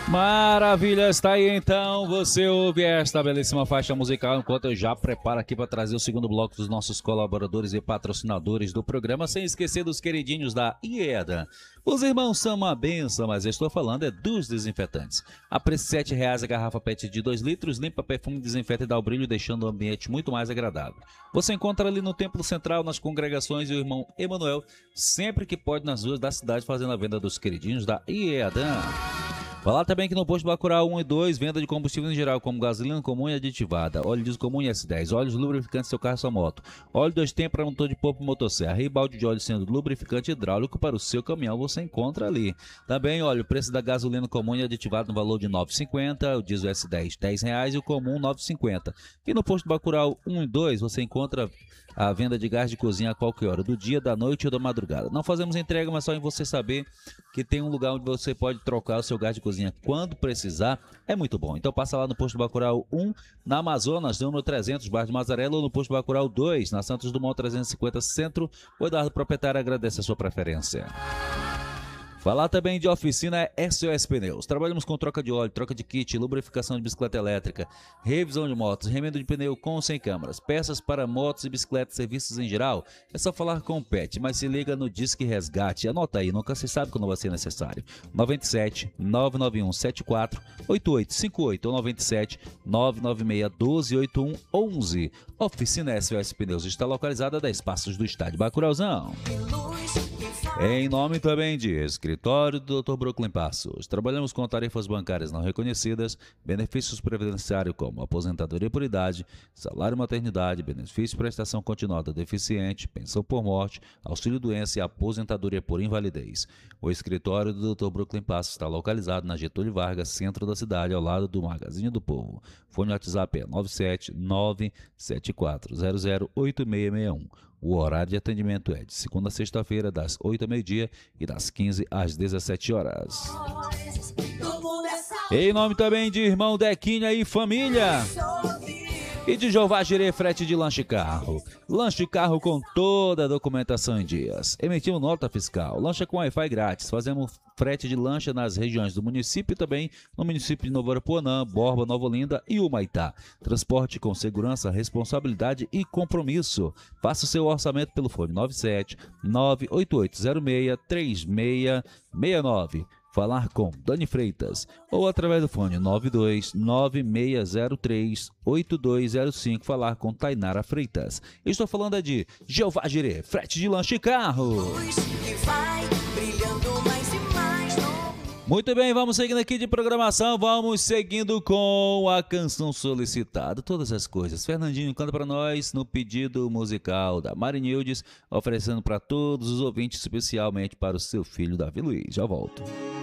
Maravilha, está aí então, você ouve esta belíssima faixa musical enquanto eu já preparo aqui para trazer o segundo bloco dos nossos colaboradores e patrocinadores do programa, sem esquecer dos queridinhos da IEDA. Os irmãos são uma benção, mas eu estou falando é dos desinfetantes. A preço de R$7 a garrafa PET de 2 litros, limpa, perfume, desinfeta e dá o brilho, deixando o ambiente muito mais agradável. Você encontra ali no Templo Central, nas congregações, e o irmão Emanuel, sempre que pode nas ruas da cidade, fazendo a venda dos queridinhos da IEDA. Falar também que no posto Bacurau 1 e 2, venda de combustível em geral, como gasolina comum e aditivada, óleo diesel comum e S10, óleos lubrificantes seu carro e sua moto, óleo 2 tempos para motor de popa e motosserra e balde de óleo sendo lubrificante hidráulico para o seu caminhão, você encontra ali. Também, olha, o preço da gasolina comum e aditivada no valor de R$ 9,50, o diesel S10 R$10 e o comum R$ 9,50. E no posto Bacurau 1 e 2, você encontra a venda de gás de cozinha a qualquer hora do dia, da noite ou da madrugada. Não fazemos entrega, mas só em você saber que tem um lugar onde você pode trocar o seu gás de cozinha quando precisar, é muito bom. Então passa lá no posto Bacurau 1, na Amazonas, número 300, bairro de Mazarela, ou no posto Bacurau 2, na Santos Dumont 350 Centro. O Eduardo Proprietário agradece a sua preferência. Falar também de oficina SOS Pneus. Trabalhamos com troca de óleo, troca de kit, lubrificação de bicicleta elétrica, revisão de motos, remendo de pneu com ou sem câmaras, peças para motos e bicicletas, serviços em geral. É só falar com o Pet, mas se liga no Disque Resgate. Anota aí, nunca se sabe quando vai ser necessário. 97 991 74 8858 ou 97 996 12 81 11. Oficina SOS Pneus está localizada a 10 passos do estádio Bacurauzão. Em nome também de Escritório do Dr. Brooklyn Passos, trabalhamos com tarifas bancárias não reconhecidas, benefícios previdenciários como aposentadoria por idade, salário maternidade, benefício de prestação continuada deficiente, pensão por morte, auxílio doença e aposentadoria por invalidez. O Escritório do Dr. Brooklyn Passos está localizado na Getúlio Vargas, centro da cidade, ao lado do Magazine do Povo. Fone WhatsApp é 97974008661. O horário de atendimento é de segunda a sexta-feira, das 8 ao meio-dia e das 15 às 17 horas. Em nome também de irmão Dequinha e família. E de Jeová Jireh Frete de Lanche Carro. Lanche Carro com toda a documentação em dias. Emitimos nota fiscal. Lancha com Wi-Fi grátis. Fazemos frete de lancha nas regiões do município e também no município de Novo Arapuanã, Borba, Nova Olinda e Humaitá. Transporte com segurança, responsabilidade e compromisso. Faça o seu orçamento pelo fone 97 98806 3669. Falar com Dani Freitas ou através do fone 9296038205. Falar com Tainara Freitas. Estou falando de Jeová Jireh, frete de lanche e carro. Muito bem, vamos seguindo aqui de programação, vamos seguindo com a canção solicitada, todas as coisas. Fernandinho canta para nós no pedido musical da Marinildes, oferecendo para todos os ouvintes, especialmente para o seu filho Davi Luiz. Já volto.